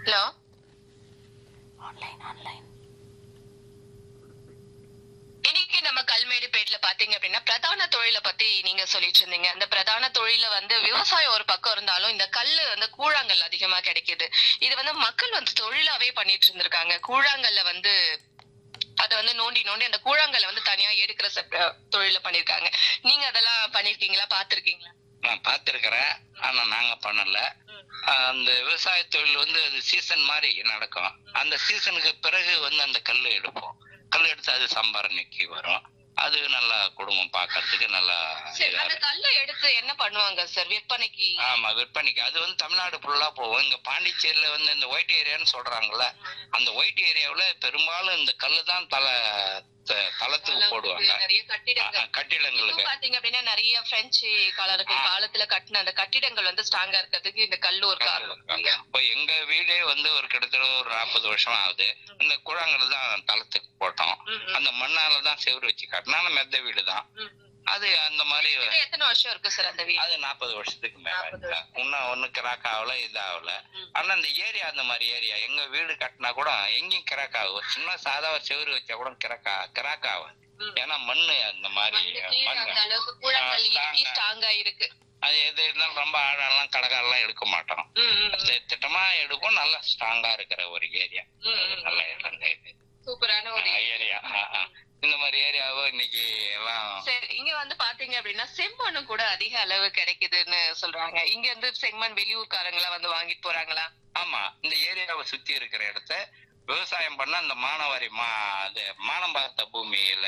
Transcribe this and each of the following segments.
Hello. இன்னைக்கு நம்ம கல்மேடுபேட்ல பாத்தீங்க அப்படின்னா பிரதான தொழிலை பத்தி நீங்க சொல்லிட்டு இருந்தீங்க. அந்த பிரதான தொழில வந்து விவசாயம் ஒரு பக்கம் இருந்தாலும் இந்த கல்லு வந்து கூழாங்கல் அதிகமா கிடைக்குது. இது வந்து மக்கள் வந்து தொழிலாவே பண்ணிட்டு இருந்திருக்காங்க. கூழாங்கல்ல வந்து அத வந்து நோண்டி நோண்டி அந்த கூழாங்கல்ல வந்து தனியா எடுக்கிற தொழில பண்ணிருக்காங்க. நீங்க அதெல்லாம் பண்ணிருக்கீங்களா, பாத்திருக்கீங்களா? நான் பார்த்திருக்கிறேன். ஆனா நாங்க பண்ணல. அந்த விவசாய தொழில் வந்து அது சீசன் மாதிரி நடக்கும். அந்த சீசனுக்கு பிறகு வந்து அந்த கல் எடுப்போம். கல் எடுத்து அது சம்பாரணைக்கு வரும். அது நல்லா குடும்பம் பார்க்கறதுக்கு நல்லா. அந்த கல்லை எடுத்து என்ன பண்ணுவாங்க சார் விற்பனைக்கு? ஆமா, விற்பனைக்கு. அது வந்து தமிழ்நாடு ஃபுல்லா போகும். இங்க பாண்டிச்சேரியில வந்து இந்த ஒயிட் ஏரியான்னு சொல்றாங்கல்ல, அந்த ஒயிட் ஏரியாவுல பெரும்பாலும் இந்த கல்லு தான் தளத்துக்கு போடுவாங்க. நிறைய கட்டிடங்களுக்கு பாத்தீங்க அப்படின்னா நிறைய பிரெஞ்சு காலத்துல கட்டின அந்த கட்டிடங்கள் வந்து ஸ்ட்ராங்கா இருக்கிறதுக்கு இந்த கல்லு ஒரு காரணம். இப்போ எங்க வீடே வந்து ஒரு கிட்டத்தட்ட ஒரு 40 வருஷம் ஆகுது. இந்த கூழாங்கல் தான் தளத்துக்கு போட்டோம். அந்த மண்ணால தான் செவுரு வச்சு கட்டினால மெத்த வீடு தான் அது. அந்த மாதிரி எத்தனை வருஷம் இருக்கு சார் அந்த வீடு? அது 40 வருஷத்துக்கு மேல. இன்னும் ஒண்ணு கிராக் ஆகல, இது ஆகல. ஆனா இந்த ஏரியா அந்த மாதிரி ஏரியா எங்க வீடு கட்டினா கூட எங்கேயும் கிராக் ஆகும். சும்மா சாதா செவுரு வச்சா கூட கிராக் ஆகும். ஏன்னா மண்ணு அந்த மாதிரி இருக்கு. அது எது இருந்தாலும் ரொம்ப ஆழம்லாம் கடகாலாம் எடுக்க மாட்டோம். திட்டமா எடுப்போம். நல்லா ஸ்ட்ராங்கா இருக்கிற ஒரு ஏரியா. நல்ல இடங்க இது. சூப்பரான ஒரு ஏரியா. இந்த மாதிரி ஏரியாவோ இன்னைக்கு எல்லாம். இங்க வந்து பாத்தீங்க அப்படின்னா செம்மண்ணு கூட அதிக அளவு கிடைக்குதுன்னு சொல்றாங்க. இங்க இருந்து செம்மண் வெளியூர்காரங்களா வந்து வாங்கிட்டு போறாங்களா? ஆமா, இந்த ஏரியாவை சுத்தி இருக்கிற இடத்த விவசாயம் பண்ண அந்த மானவாரி மானம் பார்த்த பூமியில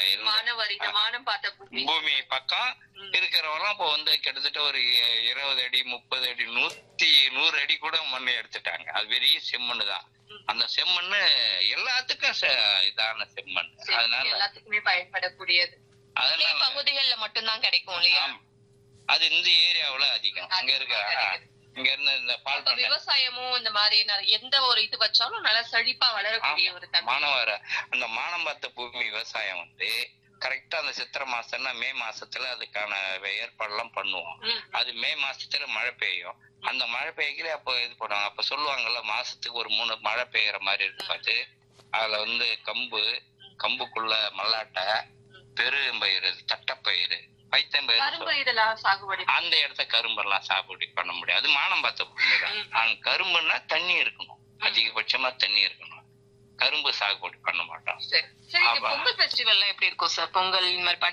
பூமி பக்கம் இருக்கிறவங்க இப்போ வந்து கிட்டத்தட்ட ஒரு 20 அடி 30 அடி 100 அடி கூட மண்ணை எடுத்துட்டாங்க. அது பெரிய செம்மண்ணு தான். அந்த செம்மண்ணு எல்லாத்துக்கும் இதான செம்மண். அதனால எல்லாத்துக்குமே பயன்படக்கூடியது. அதனால பகுதிகள்ல மட்டும்தான் கிடைக்கும் இல்லையா? அது இந்த ஏரியாவுல அதிகம். அங்க இருக்கிற இங்க இருந்து இந்த பால் விவசாயமும் இந்த மாதிரி எந்த ஒரு இது வச்சாலும் நல்லா செழிப்பா வளரக்கூடிய ஒரு மானவர அந்த மானம் பார்த்த பூமி விவசாயம் வந்து கரெக்டா அந்த சித்திரை மாசம்னா மே மாசத்துல அதுக்கான ஏற்பாடுலாம் பண்ணுவோம். அது மே மாசத்துல மழை பெய்யும். அந்த மழை பெய்யல அப்போ இது பண்ணுவாங்க. அப்ப சொல்லுவாங்கல்ல, மாசத்துக்கு ஒரு 3 மழை பெய்யற மாதிரி இருக்கு பார்த்து. அதுல வந்து கம்புக்குள்ள மல்லாட்டை, பெரும்பயிறு, தட்டப்பயிறு, பைத்தம்பயிறு, அந்த இடத்த கரும்பெல்லாம் சாகுபடி பண்ண முடியாது. அது மானம் பார்த்த பூமி தான். கரும்புன்னா தண்ணி இருக்கணும், அதிகபட்சமா தண்ணி இருக்கணும். கரும்பு சாகுபடி பண்ண மாட்டோம். பொங்கல் ஃபெஸ்டிவல் எப்படி இருக்கும் சார்? பொங்கல்